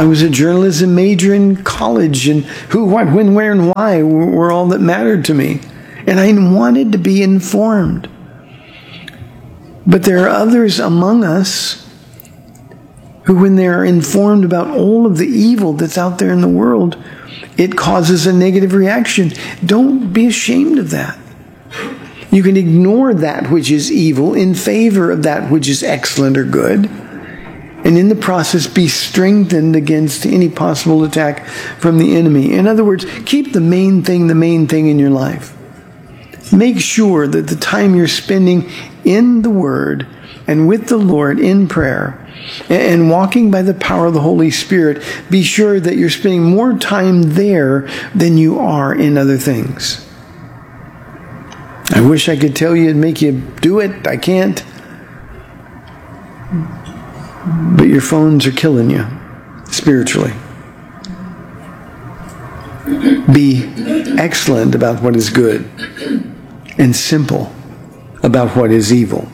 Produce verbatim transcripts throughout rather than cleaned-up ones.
I was a journalism major in college, and who, what, when, where, and why were all that mattered to me. And I wanted to be informed. But there are others among us who, when they are informed about all of the evil that's out there in the world, it causes a negative reaction. Don't be ashamed of that. You can ignore that which is evil in favor of that which is excellent or good, and in the process be strengthened against any possible attack from the enemy. In other words, keep the main thing the main thing in your life. Make sure that the time you're spending in the Word and with the Lord in prayer and walking by the power of the Holy Spirit, be sure that you're spending more time there than you are in other things. I wish I could tell you and make you do it. I can't. But your phones are killing you spiritually. Be excellent about what is good and simple about what is evil.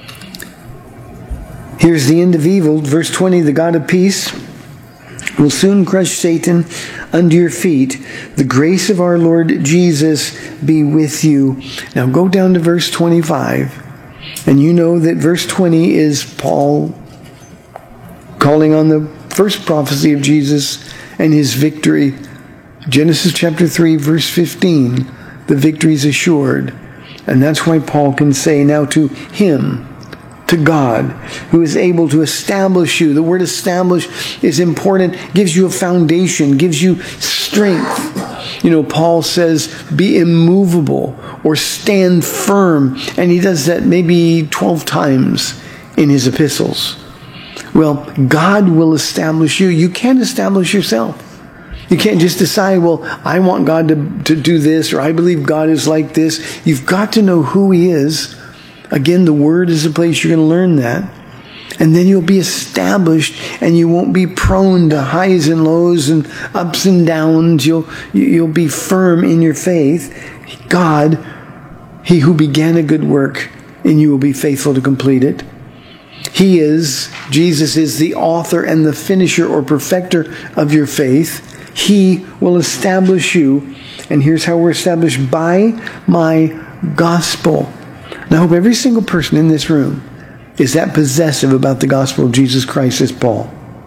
Here's the end of evil. Verse twenty, the God of peace will soon crush Satan under your feet. The grace of our Lord Jesus be with you. Now go down to verse twenty-five. And you know that verse twenty is Paul calling on the first prophecy of Jesus and his victory. Genesis chapter three, verse fifteen. The victory is assured. And that's why Paul can say, now to him, to God, who is able to establish you. The word establish is important, gives you a foundation, gives you strength. You know, Paul says, be immovable or stand firm. And he does that maybe twelve times in his epistles. Well, God will establish you. You can't establish yourself. You can't just decide, well, I want God to, to do this, or I believe God is like this. You've got to know who he is. Again, the Word is the place you're going to learn that. And then you'll be established, and you won't be prone to highs and lows and ups and downs. You'll, you'll be firm in your faith. God, he who began a good work in you will be faithful to complete it. He is, Jesus is the author and the finisher or perfecter of your faith. He will establish you. And here's how we're established: by my gospel. Now, I hope every single person in this room is that possessive about the gospel of Jesus Christ as Paul.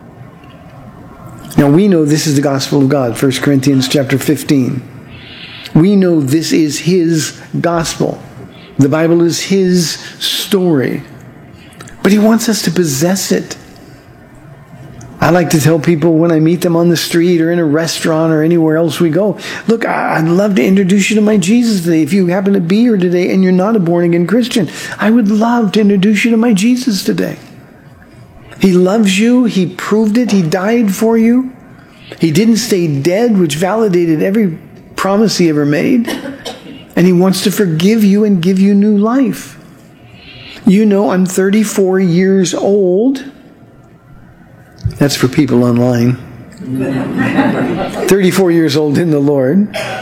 Now, we know this is the gospel of God, First Corinthians chapter fifteen. We know this is his gospel. The Bible is his story. But he wants us to possess it. I like to tell people when I meet them on the street or in a restaurant or anywhere else we go, look, I'd love to introduce you to my Jesus today. If you happen to be here today and you're not a born-again Christian, I would love to introduce you to my Jesus today. He loves you. He proved it. He died for you. He didn't stay dead, which validated every promise he ever made. And he wants to forgive you and give you new life. You know, I'm thirty-four years old. That's for people online. thirty-four years old in the Lord.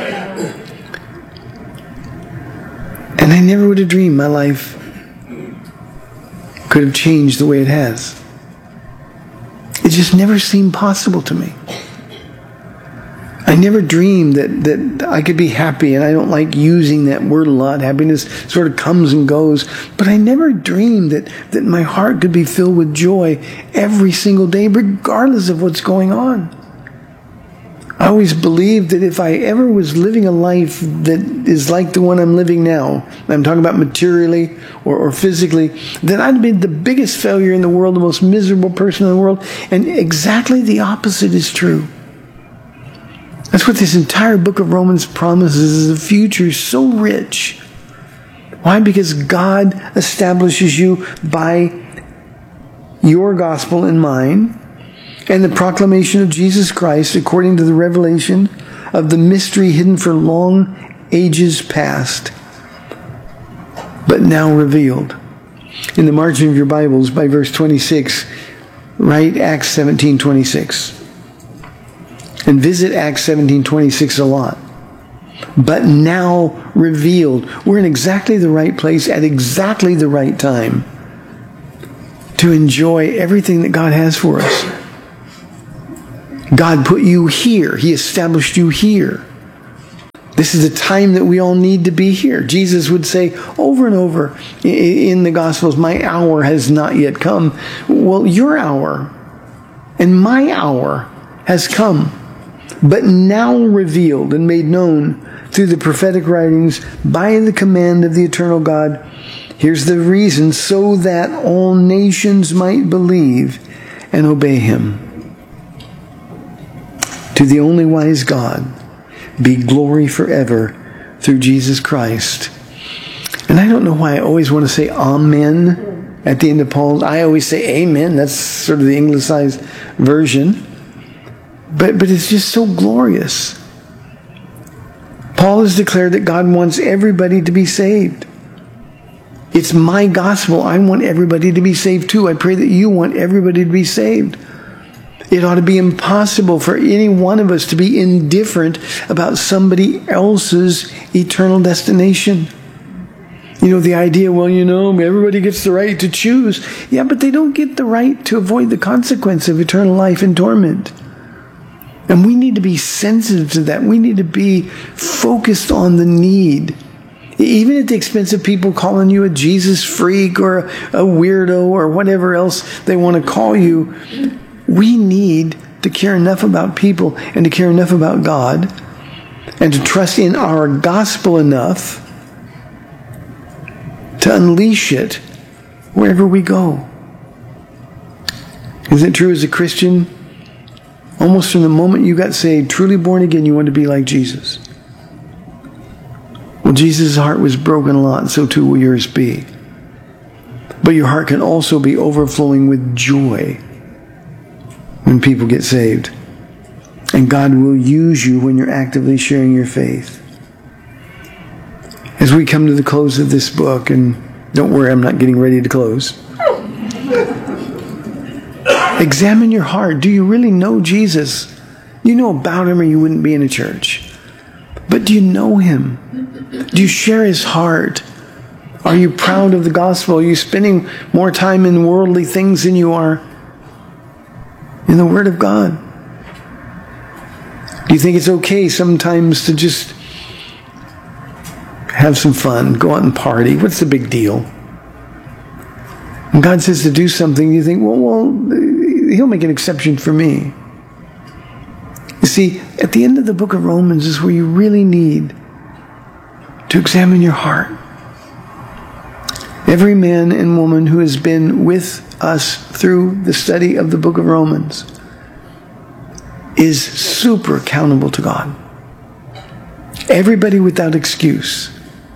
And I never would have dreamed my life could have changed the way it has. It just never seemed possible to me. I never dreamed that, that I could be happy, and I don't like using that word a lot. Happiness sort of comes and goes. But I never dreamed that, that my heart could be filled with joy every single day, regardless of what's going on. I always believed that if I ever was living a life that is like the one I'm living now, I'm talking about materially or, or physically, then I'd be the biggest failure in the world, the most miserable person in the world. And exactly the opposite is true. That's what this entire book of Romans promises, is a future so rich. Why? Because God establishes you by your gospel and mine, and the proclamation of Jesus Christ according to the revelation of the mystery hidden for long ages past, but now revealed. In the margin of your Bibles, by verse twenty-six, write Acts seventeen twenty-six. And visit Acts seventeen twenty-six a lot. But now revealed. We're in exactly the right place at exactly the right time to enjoy everything that God has for us. God put you here. He established you here. This is the time that we all need to be here. Jesus would say over and over in the Gospels, my hour has not yet come. Well, your hour and my hour has come, but now revealed and made known through the prophetic writings by the command of the eternal God. Here's the reason: so that all nations might believe and obey him. To the only wise God be glory forever through Jesus Christ. And I don't know why I always want to say amen at the end of Paul's. I always say amen. That's sort of the anglicized version. But, but it's just so glorious. Paul has declared that God wants everybody to be saved. It's my gospel. I want everybody to be saved too. I pray that you want everybody to be saved. It ought to be impossible for any one of us to be indifferent about somebody else's eternal destination. You know, the idea, well, you know, everybody gets the right to choose. Yeah, but they don't get the right to avoid the consequence of eternal life and torment. And we need to be sensitive to that. We need to be focused on the need. Even at the expense of people calling you a Jesus freak or a weirdo or whatever else they want to call you, we need to care enough about people and to care enough about God and to trust in our gospel enough to unleash it wherever we go. Isn't it true as a Christian? Almost from the moment you got saved, truly born again, you want to be like Jesus. Well, Jesus' heart was broken a lot, and so too will yours be. But your heart can also be overflowing with joy when people get saved. And God will use you when you're actively sharing your faith. As we come to the close of this book, and don't worry, I'm not getting ready to close. Examine your heart. Do you really know Jesus? You know about him or you wouldn't be in a church. But do you know him? Do you share his heart? Are you proud of the gospel? Are you spending more time in worldly things than you are in the Word of God? Do you think it's okay sometimes to just have some fun, go out and party? What's the big deal? When God says to do something, you think, well, well, he'll make an exception for me. You see, at the end of the book of Romans is where you really need to examine your heart. Every man and woman who has been with us through the study of the book of Romans is super accountable to God. Everybody without excuse.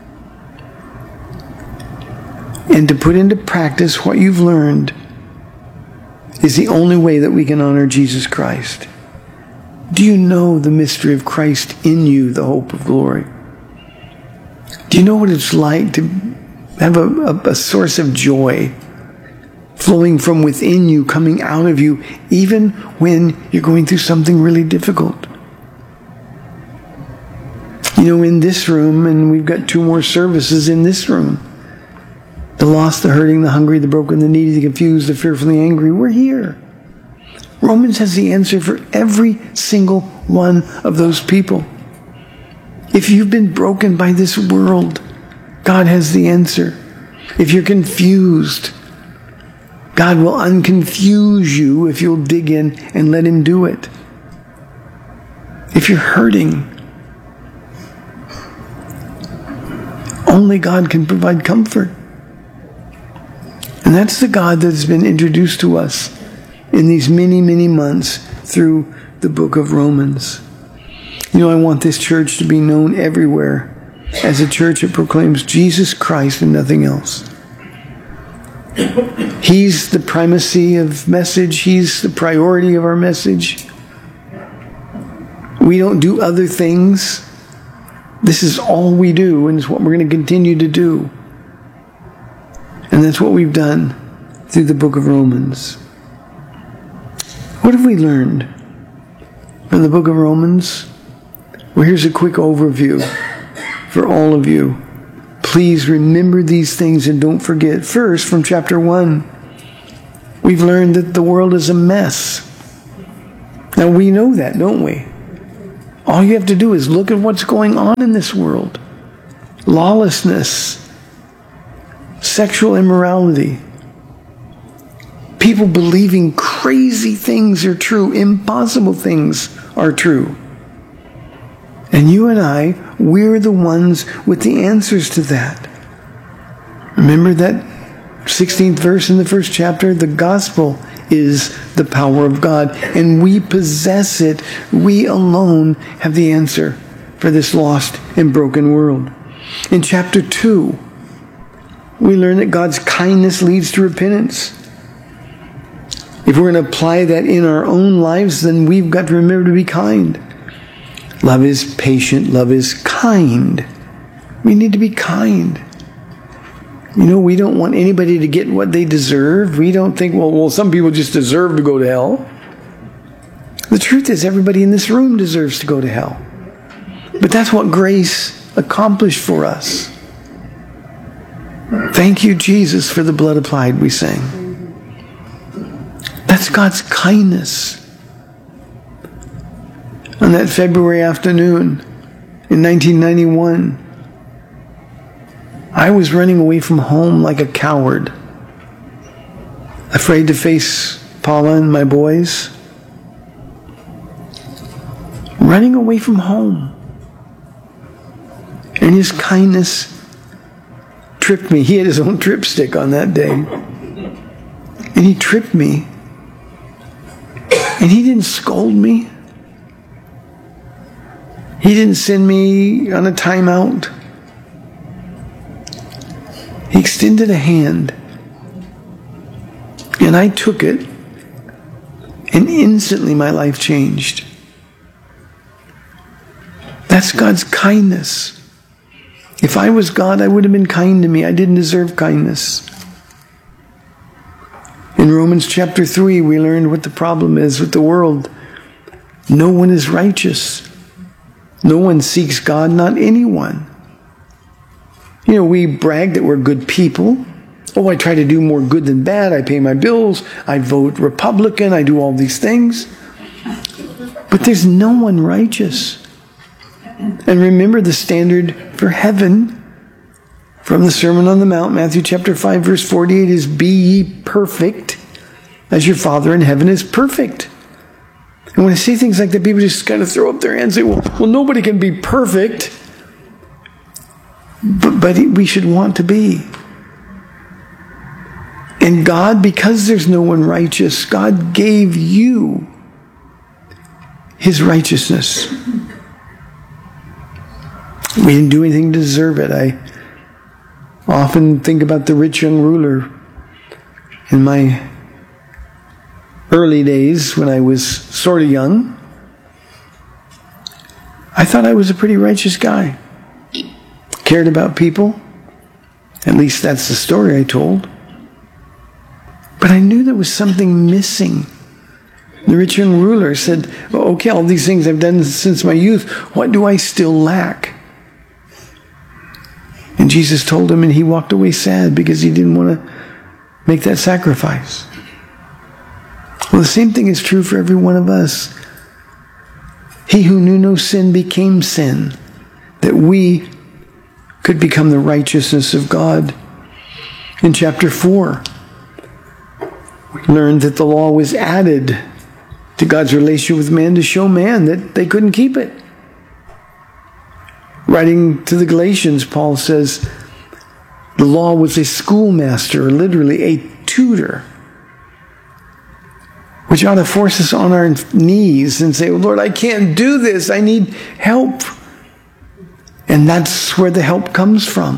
And to put into practice what you've learned is the only way that we can honor Jesus Christ. Do you know the mystery of Christ in you, the hope of glory? Do you know what it's like to have a, a, a source of joy flowing from within you, coming out of you, even when you're going through something really difficult? You know, in this room, and we've got two more services in this room, the lost, the hurting, the hungry, the broken, the needy, the confused, the fearful, the angry, we're here. Romans has the answer for every single one of those people. If you've been broken by this world, God has the answer. If you're confused, God will unconfuse you if you'll dig in and let him do it. If you're hurting, only God can provide comfort. And that's the God that's been introduced to us in these many, many months through the book of Romans. You know, I want this church to be known everywhere as a church that proclaims Jesus Christ and nothing else. He's the primacy of message. He's the priority of our message. We don't do other things. This is all we do, and it's what we're going to continue to do. And that's what we've done through the book of Romans. What have we learned from the book of Romans? Well, here's a quick overview for all of you. Please remember these things and don't forget. First, from chapter one, we've learned that the world is a mess. Now we know that, don't we? All you have to do is look at what's going on in this world. Lawlessness, sexual immorality, people believing crazy things are true, impossible things are true. And you and I, we're the ones with the answers to that. Remember that sixteenth verse in the first chapter? The gospel is the power of God, and we possess it. We alone have the answer for this lost and broken world. In chapter two, we learn that God's kindness leads to repentance. If we're going to apply that in our own lives, then we've got to remember to be kind. Love is patient. Love is kind. We need to be kind. You know, we don't want anybody to get what they deserve. We don't think, well, well, some people just deserve to go to hell. The truth is, everybody in this room deserves to go to hell. But that's what grace accomplished for us. Thank you, Jesus, for the blood applied, we sang. That's God's kindness. On that February afternoon in nineteen ninety-one, I was running away from home like a coward, afraid to face Paula and my boys. Running away from home. And his kindness tripped me. He had his own tripstick on that day. And he tripped me. And he didn't scold me. He didn't send me on a timeout. He extended a hand. And I took it. And instantly my life changed. That's God's kindness. If I was God, I would have been kind to me. I didn't deserve kindness. In Romans chapter three, we learned what the problem is with the world. No one is righteous. No one seeks God, not anyone. You know, we brag that we're good people. Oh, I try to do more good than bad. I pay my bills. I vote Republican. I do all these things. But there's no one righteous. And remember the standard for heaven from the Sermon on the Mount, Matthew chapter five, verse forty-eight is, be ye perfect as your Father in heaven is perfect. And when I say things like that, people just kind of throw up their hands and say, well, well nobody can be perfect. But, but we should want to be. And God, because there's no one righteous, God gave you his righteousness. We didn't do anything to deserve it. I often think about the rich young ruler in my early days when I was sort of young. I thought I was a pretty righteous guy. Cared about people. At least that's the story I told. But I knew there was something missing. The rich young ruler said, oh, okay, all these things I've done since my youth, what do I still lack? And Jesus told him, and he walked away sad because he didn't want to make that sacrifice. Well, the same thing is true for every one of us. He who knew no sin became sin, that we could become the righteousness of God. In chapter four, we learned that the law was added to God's relation with man to show man that they couldn't keep it. Writing to the Galatians, Paul says, the law was a schoolmaster, literally a tutor, which ought to force us on our knees and say, oh, Lord, I can't do this. I need help. And that's where the help comes from.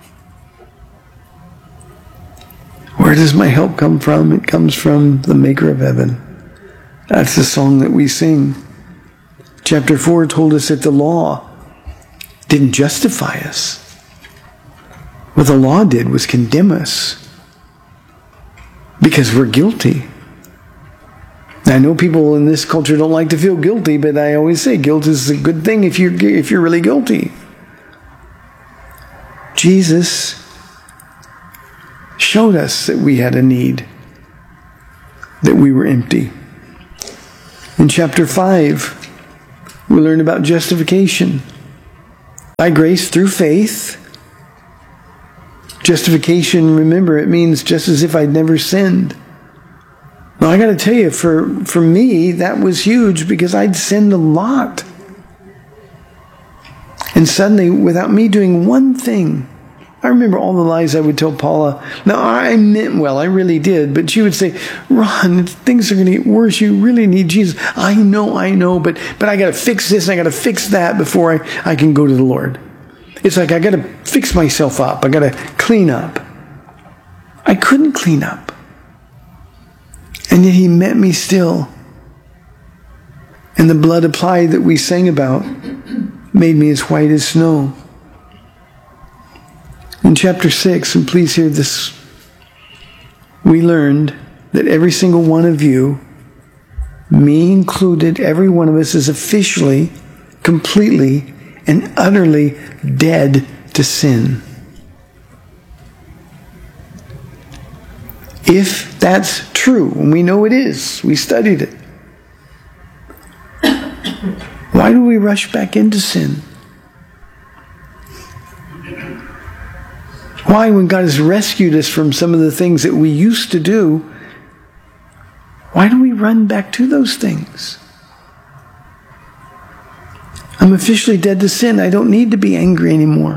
Where does my help come from? It comes from the maker of heaven. That's the song that we sing. Chapter four told us that the law didn't justify us. What the law did was condemn us because we're guilty. I know people in this culture don't like to feel guilty, but I always say guilt is a good thing if you're, if you're really guilty. Jesus showed us that we had a need, that we were empty. In chapter five, we learn about justification. By grace through faith. Justification, remember, it means just as if I'd never sinned. Now, I got to tell you, for, for me, that was huge because I'd sinned a lot. And suddenly, without me doing one thing, I remember all the lies I would tell Paula. Now, I meant well, I really did, but she would say, Ron, things are going to get worse. You really need Jesus. I know, I know, but, but I got to fix this and I got to fix that before I, I can go to the Lord. It's like I got to fix myself up. I got to clean up. I couldn't clean up. And yet he met me still. And the blood applied that we sang about made me as white as snow. In chapter six, and please hear this, we learned that every single one of you, me included, every one of us is officially, completely, and utterly dead to sin. If that's true, and we know it is, we studied it, why do we rush back into sin? Why, when God has rescued us from some of the things that we used to do, why do we run back to those things? I'm officially dead to sin. I don't need to be angry anymore.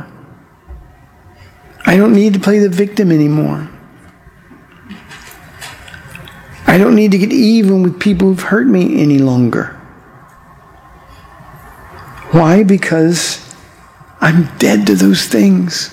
I don't need to play the victim anymore. I don't need to get even with people who've hurt me any longer. Why? Because I'm dead to those things.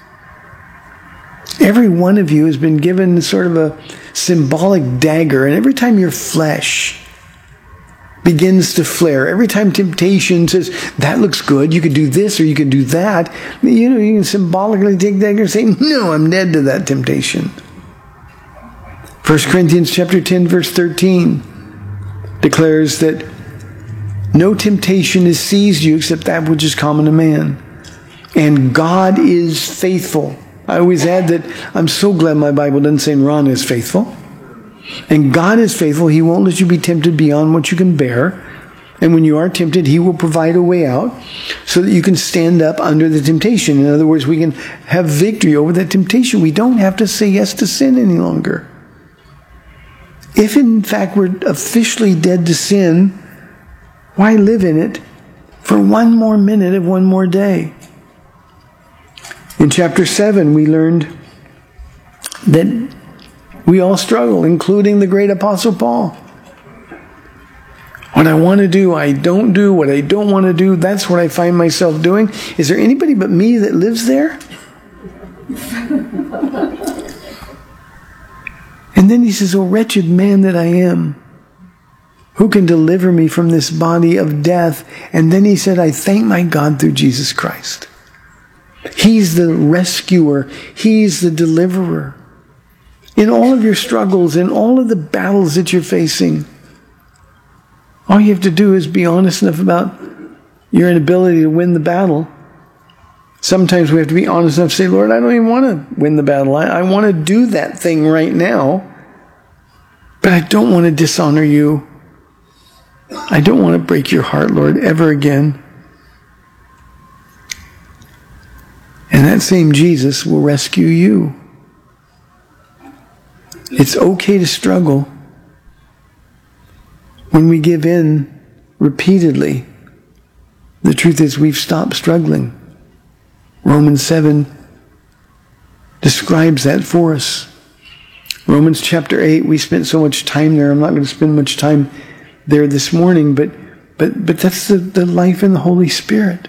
Every one of you has been given sort of a symbolic dagger, and every time your flesh begins to flare, every time temptation says, that looks good, you could do this or you could do that, you know, you can symbolically take the dagger and say, no, I'm dead to that temptation. First Corinthians chapter ten, verse thirteen declares that no temptation has seized you except that which is common to man. And God is faithful. I always add that I'm so glad my Bible doesn't say Ron is faithful. And God is faithful. He won't let you be tempted beyond what you can bear. And when you are tempted, He will provide a way out so that you can stand up under the temptation. In other words, we can have victory over that temptation. We don't have to say yes to sin any longer. If in fact we're officially dead to sin, why live in it for one more minute of one more day? In chapter seven, we learned that we all struggle, including the great Apostle Paul. What I want to do, I don't do. What I don't want to do, that's what I find myself doing. Is there anybody but me that lives there? And then he says, "O wretched man that I am, who can deliver me from this body of death?" And then he said, "I thank my God through Jesus Christ." He's the rescuer. He's the deliverer. In all of your struggles, in all of the battles that you're facing, all you have to do is be honest enough about your inability to win the battle. Sometimes we have to be honest enough to say, Lord, I don't even want to win the battle. I, I want to do that thing right now, but I don't want to dishonor you. I don't want to break your heart, Lord, ever again. And that same Jesus will rescue you. It's okay to struggle when we give in repeatedly. The truth is we've stopped struggling. Romans seven describes that for us. Romans chapter eight, we spent so much time there. I'm not going to spend much time there this morning, but but but that's the, the life in the Holy Spirit.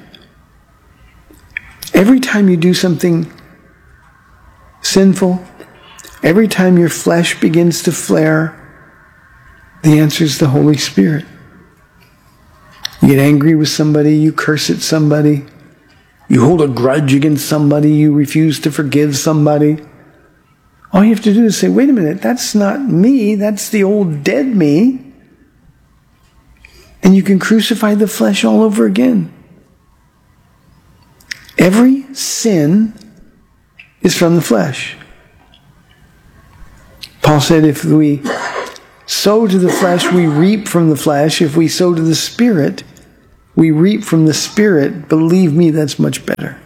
Every time you do something sinful, every time your flesh begins to flare, the answer is the Holy Spirit. You get angry with somebody, you curse at somebody, you hold a grudge against somebody, you refuse to forgive somebody. All you have to do is say, wait a minute, that's not me, that's the old dead me. And you can crucify the flesh all over again. Every sin is from the flesh. Paul said if we sow to the flesh, we reap from the flesh. If we sow to the Spirit, we reap from the Spirit. Believe me, that's much better.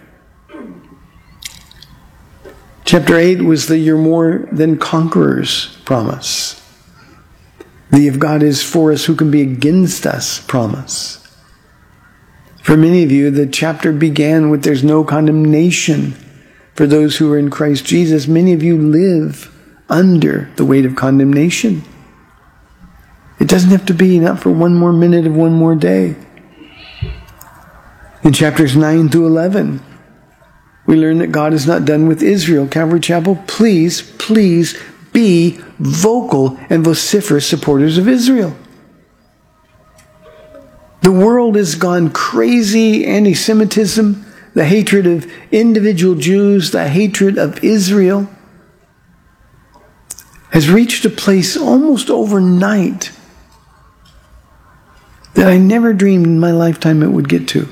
Chapter eight was the "you're more than conquerors" promise. The "if God is for us, who can be against us" promise. For many of you, the chapter began with "there's no condemnation for those who are in Christ Jesus." Many of you live under the weight of condemnation. It doesn't have to be not for one more minute of one more day. In chapters nine through eleven, we learn that God is not done with Israel. Calvary Chapel, please, please be vocal and vociferous supporters of Israel. The world has gone crazy. Anti-Semitism, the hatred of individual Jews, the hatred of Israel has reached a place almost overnight that I never dreamed in my lifetime it would get to.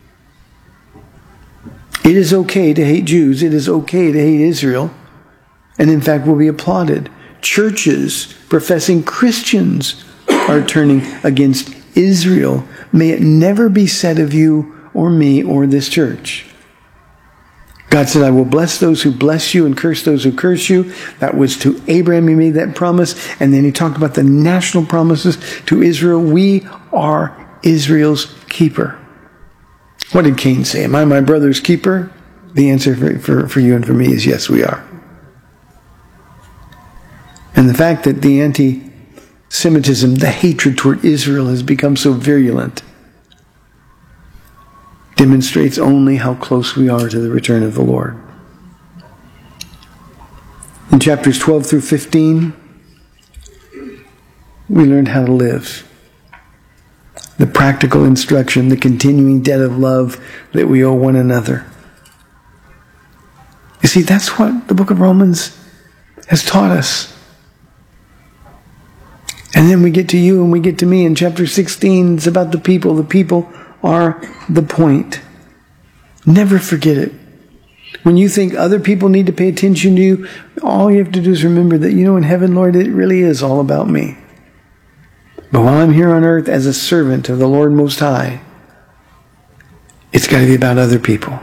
It is okay to hate Jews. It is okay to hate Israel. And in fact, will be applauded. Churches professing Christians are turning against Israel. May it never be said of you or me or this church. God said, "I will bless those who bless you and curse those who curse you." That was to Abraham. He made that promise. And then he talked about the national promises to Israel. We are Israel's keeper. What did Cain say? Am I my brother's keeper? The answer for, for, for you and for me is yes, we are. And the fact that the anti-Semitism, the hatred toward Israel has become so virulent demonstrates only how close we are to the return of the Lord. In chapters twelve through fifteen, we learned how to live. The practical instruction, the continuing debt of love that we owe one another. You see, that's what the book of Romans has taught us. And then we get to you and we get to me in chapter sixteen. It's about the people. The people are the point. Never forget it. When you think other people need to pay attention to you, all you have to do is remember that, you know, in heaven, Lord, it really is all about me. But while I'm here on earth as a servant of the Lord Most High, it's got to be about other people.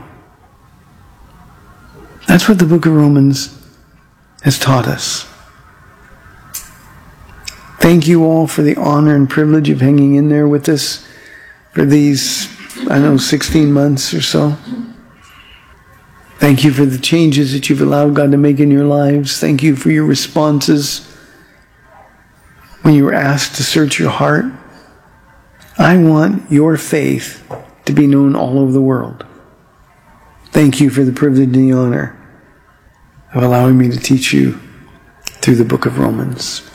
That's what the book of Romans has taught us. Thank you all for the honor and privilege of hanging in there with us for these, I know, sixteen months or so. Thank you for the changes that you've allowed God to make in your lives. Thank you for your responses when you were asked to search your heart. I want your faith to be known all over the world. Thank you for the privilege and the honor of allowing me to teach you through the book of Romans.